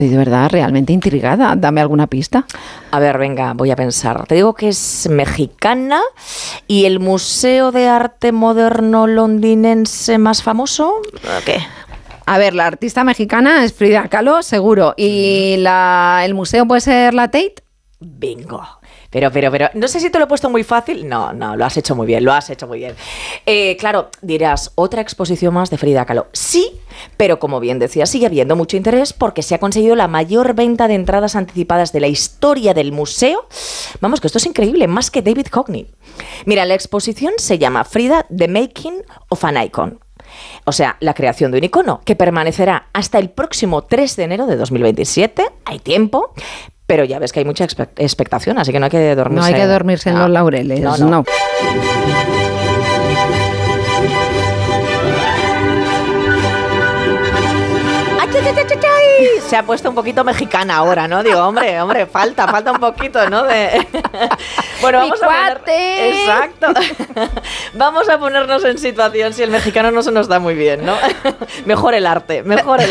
De verdad, realmente intrigada. Dame alguna pista. A ver, venga, voy a pensar. Te digo que es mexicana y el museo de arte moderno londinense más famoso, ¿qué? A ver, la artista mexicana es Frida Kahlo, seguro. ¿Y el museo puede ser la Tate? Bingo. Pero, no sé si te lo he puesto muy fácil. No, lo has hecho muy bien, Claro, dirás, otra exposición más de Frida Kahlo. Sí, pero como bien decía, sigue habiendo mucho interés porque se ha conseguido la mayor venta de entradas anticipadas de la historia del museo. Vamos, que esto es increíble, más que David Hockney. Mira, la exposición se llama Frida, The Making of an Icon. O sea, la creación de un icono, que permanecerá hasta el próximo 3 de enero de 2027. Hay tiempo. Pero ya ves que hay mucha expectación, así que no hay que dormirse. No hay que dormirse en los laureles. No. Se ha puesto un poquito mexicana ahora, ¿no? Digo, hombre, falta un poquito, ¿no? Bueno, vamos a poner... Exacto. Vamos a ponernos en situación si el mexicano no se nos da muy bien, ¿no? Mejor el arte.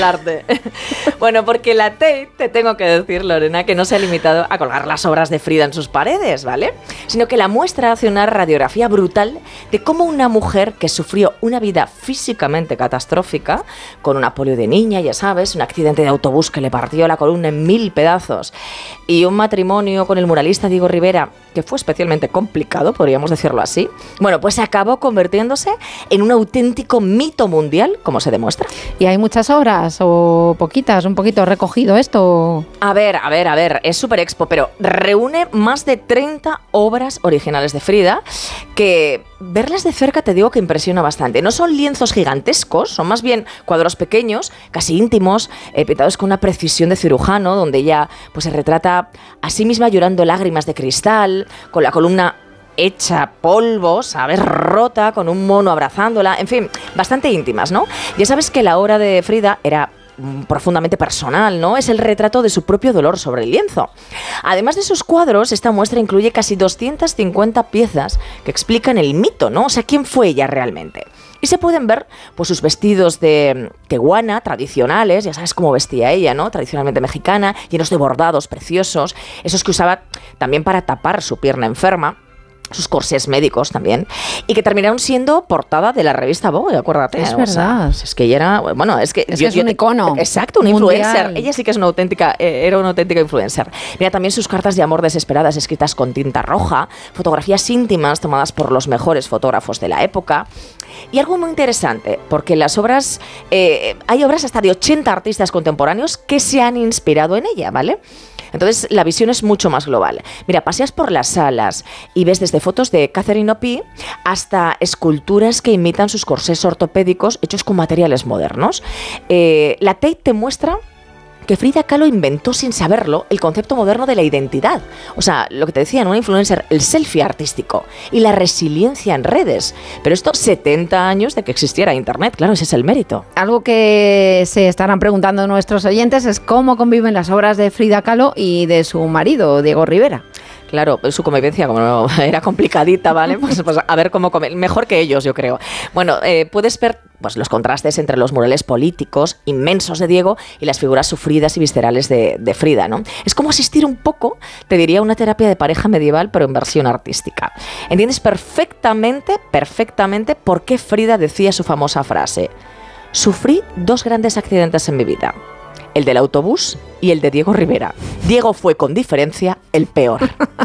Bueno, porque la Tate, te tengo que decir, Lorena, que no se ha limitado a colgar las obras de Frida en sus paredes, ¿vale? Sino que la muestra hace una radiografía brutal de cómo una mujer que sufrió una vida físicamente catastrófica, con una polio de niña, ya sabes, un accidente de autobús que le partió la columna en 1000 pedazos y un matrimonio con el muralista Diego Rivera que fue especialmente complicado, podríamos decirlo así, bueno, pues acabó convirtiéndose en un auténtico mito mundial, como se demuestra. ¿Y hay muchas obras o poquitas? ¿Un poquito recogido esto? A ver, es Super Expo, pero reúne más de 30 obras originales de Frida que verlas de cerca te digo que impresiona bastante. No son lienzos gigantescos, son más bien cuadros pequeños, casi íntimos, pintados con una precisión de cirujano, donde ella pues se retrata a sí misma llorando lágrimas de cristal, con la columna hecha polvo, ¿sabes? Rota, con un mono abrazándola, en fin, bastante íntimas, ¿no? Ya sabes que la obra de Frida era profundamente personal, ¿no? Es el retrato de su propio dolor sobre el lienzo. Además de sus cuadros, esta muestra incluye casi 250 piezas que explican el mito, ¿no? O sea, ¿quién fue ella realmente? Y se pueden ver pues sus vestidos de tehuana tradicionales, ya sabes cómo vestía ella, ¿no? Tradicionalmente mexicana, llenos de bordados preciosos, esos que usaba también para tapar su pierna enferma, sus corsés médicos también, y que terminaron siendo portada de la revista Vogue, acuérdate. Es verdad. Es que ella era, bueno, es que es un icono. Exacto, una influencer. Ella sí que es era una auténtica influencer. Mira, también sus cartas de amor desesperadas escritas con tinta roja, fotografías íntimas tomadas por los mejores fotógrafos de la época. Y algo muy interesante, porque las obras, hay obras hasta de 80 artistas contemporáneos que se han inspirado en ella, ¿vale? Entonces la visión es mucho más global. Mira, paseas por las salas y ves desde fotos de Catherine Opie hasta esculturas que imitan sus corsés ortopédicos hechos con materiales modernos. La Tate te muestra que Frida Kahlo inventó sin saberlo el concepto moderno de la identidad. O sea, lo que te decía, una influencer, el selfie artístico y la resiliencia en redes. Pero esto 70 años de que existiera Internet, claro, ese es el mérito. Algo que se estarán preguntando nuestros oyentes es cómo conviven las obras de Frida Kahlo y de su marido, Diego Rivera. Claro, su convivencia, como no, era complicadita, ¿vale? Pues a ver cómo comer. Mejor que ellos, yo creo. Bueno, puedes ver pues los contrastes entre los murales políticos inmensos de Diego y las figuras sufridas y viscerales de Frida, ¿no? Es como asistir un poco, te diría, a una terapia de pareja medieval, pero en versión artística. Entiendes perfectamente por qué Frida decía su famosa frase: sufrí 2 grandes accidentes en mi vida. El del autobús y el de Diego Rivera. Diego fue con diferencia el peor.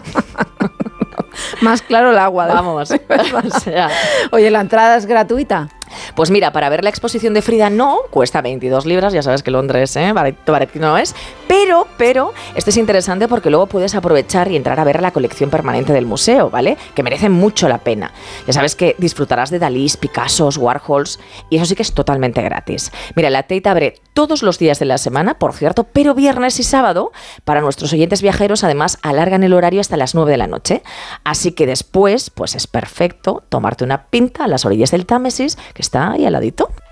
Más claro el agua. Vamos. O sea. Oye, ¿la entrada es gratuita? Pues mira, para ver la exposición de Frida no, cuesta 22 libras, ya sabes que Londres, barato no es, pero esto es interesante porque luego puedes aprovechar y entrar a ver la colección permanente del museo, ¿vale? Que merece mucho la pena. Ya sabes que disfrutarás de Dalís, Picassos, Warhols, y eso sí que es totalmente gratis. Mira, la Tate abre todos los días de la semana, por cierto, pero viernes y sábado, para nuestros oyentes viajeros, además alargan el horario hasta las 9 de la noche. Así que después, pues es perfecto tomarte una pinta a las orillas del Támesis, que está ahí al ladito.